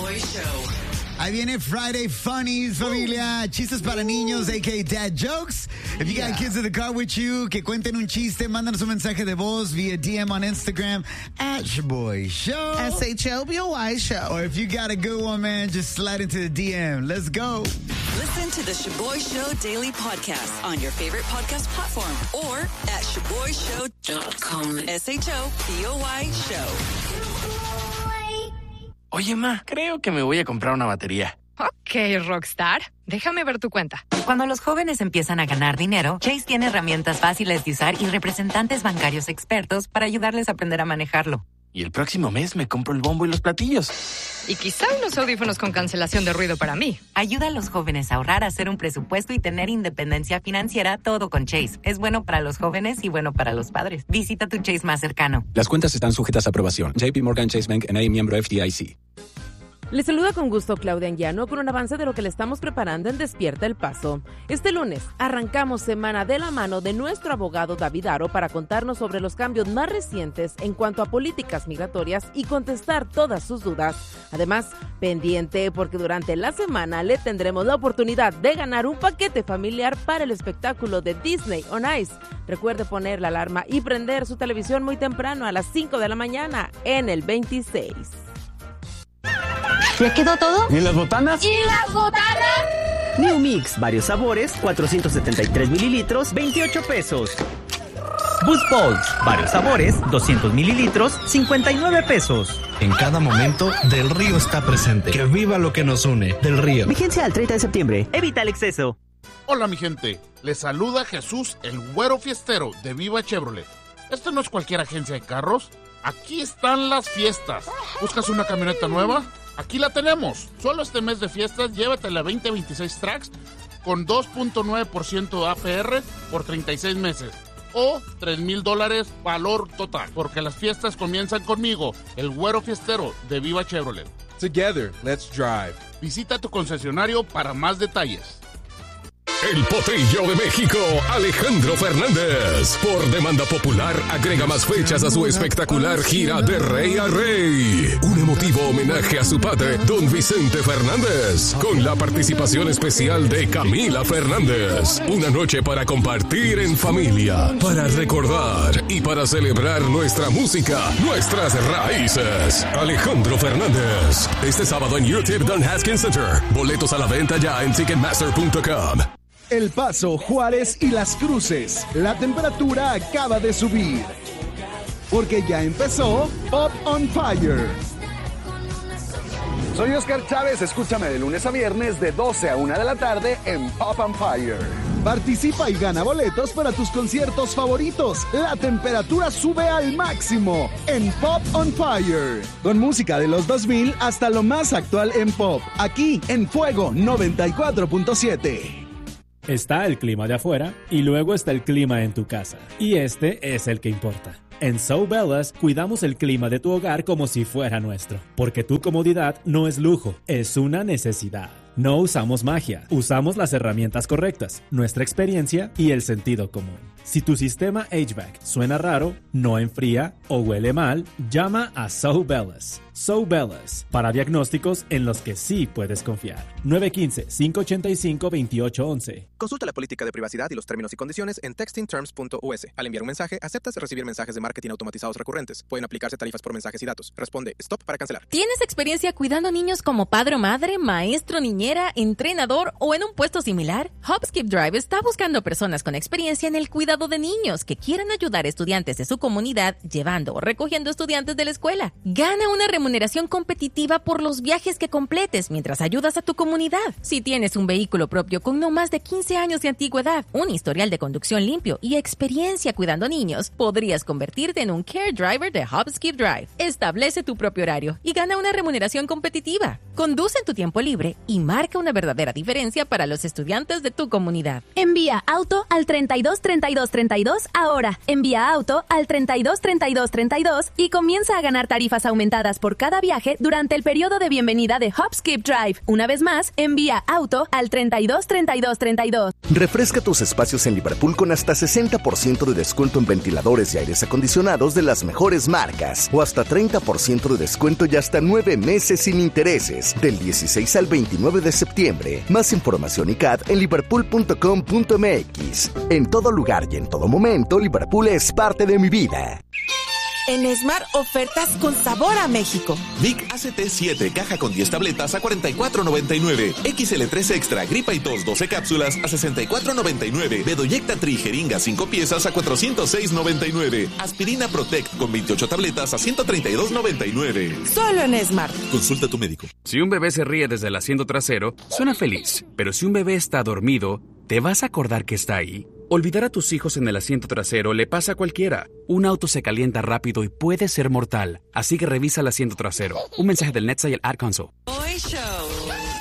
Shaboy Show. Ahí viene Friday Funnies, familia. Chistes para niños, a.k.a. Dad Jokes. If you got kids in the car with you, que cuenten un chiste, mándanos un mensaje de voz via DM on Instagram @Shaboy Show. SHOBOY Show. Or if you got a good one, man, just slide into the DM. Let's go. Listen to the Shaboy Show daily podcast on your favorite podcast platform or at ShaboyShow.com. SHOBOY Show. Oye, ma, creo que me voy a comprar una batería. Ok, Rockstar. Déjame ver tu cuenta. Cuando los jóvenes empiezan a ganar dinero, Chase tiene herramientas fáciles de usar y representantes bancarios expertos para ayudarles a aprender a manejarlo. Y el próximo mes me compro el bombo y los platillos. Y quizá unos audífonos con cancelación de ruido para mí. Ayuda a los jóvenes a ahorrar, a hacer un presupuesto y tener independencia financiera, todo con Chase. Es bueno para los jóvenes y bueno para los padres. Visita tu Chase más cercano. Las cuentas están sujetas a aprobación. JP Morgan Chase Bank N.A., miembro FDIC. Les saluda con gusto Claudia Anguiano con un avance de lo que le estamos preparando en Despierta el Paso. Este lunes arrancamos semana de la mano de nuestro abogado David Aro para contarnos sobre los cambios más recientes en cuanto a políticas migratorias y contestar todas sus dudas. Además, pendiente porque durante la semana le tendremos la oportunidad de ganar un paquete familiar para el espectáculo de Disney on Ice. Recuerde poner la alarma y prender su televisión muy temprano a las 5 de la mañana en el 26. ¿Ya quedó todo? ¿Y las botanas? ¿Y las botanas? New Mix, varios sabores, 473 mililitros, 28 pesos. Boost Balls, varios sabores, 200 mililitros, 59 pesos. En cada momento, Del Río está presente. ¡Que viva lo que nos une! Del Río. Vigencia al 30 de septiembre. Evita el exceso. Hola, mi gente. Les saluda Jesús, el güero fiestero de Viva Chevrolet. Esto no es cualquier agencia de carros. Aquí están las fiestas. ¿Buscas una camioneta nueva? Aquí la tenemos. Solo este mes de fiestas, llévate la 2026 Trax con 2.9% APR por 36 meses. O $3,000 valor total. Porque las fiestas comienzan conmigo, el güero fiestero de Viva Chevrolet. Together, let's drive. Visita tu concesionario para más detalles. El Potrillo de México, Alejandro Fernández. Por demanda popular, agrega más fechas a su espectacular gira de rey a rey. Un emotivo homenaje a su padre, don Vicente Fernández, con la participación especial de Camila Fernández. Una noche para compartir en familia, para recordar y para celebrar nuestra música, nuestras raíces. Alejandro Fernández. Este sábado en YouTube Don Haskins Center. Boletos a la venta ya en Ticketmaster.com. El Paso, Juárez y Las Cruces. La temperatura acaba de subir. Porque ya empezó Pop on Fire. Soy Oscar Chávez, escúchame de lunes a viernes de 12 a 1 de la tarde en Pop on Fire. Participa y gana boletos para tus conciertos favoritos. La temperatura sube al máximo en Pop on Fire. Con música de los 2000 hasta lo más actual en pop. Aquí en Fuego 94.7. Está el clima de afuera y luego está el clima en tu casa. Y este es el que importa. En So Bellas cuidamos el clima de tu hogar como si fuera nuestro. Porque tu comodidad no es lujo, es una necesidad. No usamos magia, usamos las herramientas correctas, nuestra experiencia y el sentido común. Si tu sistema HVAC suena raro, no enfría o huele mal, llama a So Bellas. So Bellas, para diagnósticos en los que sí puedes confiar. 915-585-2811. Consulta la política de privacidad y los términos y condiciones en textingterms.us. Al enviar un mensaje, aceptas recibir mensajes de marketing automatizados recurrentes. Pueden aplicarse tarifas por mensajes y datos. Responde stop para cancelar. ¿Tienes experiencia cuidando niños como padre o madre, maestro, niñera, entrenador o en un puesto similar? Hopskip Drive está buscando personas con experiencia en el cuidado de niños que quieran ayudar a estudiantes de su comunidad llevando o recogiendo estudiantes de la escuela. Gana una remuneración competitiva por los viajes que completes mientras ayudas a tu comunidad. Si tienes un vehículo propio con no más de 15 años de antigüedad, un historial de conducción limpio y experiencia cuidando niños, podrías convertirte en un Care Driver de Hopskip Drive. Establece tu propio horario y gana una remuneración competitiva. Conduce en tu tiempo libre y marca una verdadera diferencia para los estudiantes de tu comunidad. Envía auto al 323232 ahora. Envía auto al 323232 y comienza a ganar tarifas aumentadas por cada viaje durante el periodo de bienvenida de Hopskip Drive. Una vez más, envía auto al 323232. Refresca tus espacios en Liverpool con hasta 60% de descuento en ventiladores y aires acondicionados de las mejores marcas, o hasta 30% de descuento y hasta 9 meses sin intereses, del 16 al 29 de septiembre. Más información y CAT en liverpool.com.mx. En todo lugar y en todo momento, Liverpool es parte de mi vida. En Smart, ofertas con sabor a México. Vic ACT7, caja con 10 tabletas a $44.99. XL3 Extra, gripa y tos, 12 cápsulas a $64.99. Bedoyecta Tri, jeringa, 5 piezas a $406.99. Aspirina Protect con 28 tabletas a $132.99. Solo en Smart. Consulta a tu médico. Si un bebé se ríe desde el asiento trasero, suena feliz. Pero si un bebé está dormido, ¿te vas a acordar que está ahí? Olvidar a tus hijos en el asiento trasero le pasa a cualquiera. Un auto se calienta rápido y puede ser mortal. Así que revisa el asiento trasero. Un mensaje del NHTSA y el Ad Council. Boy Show.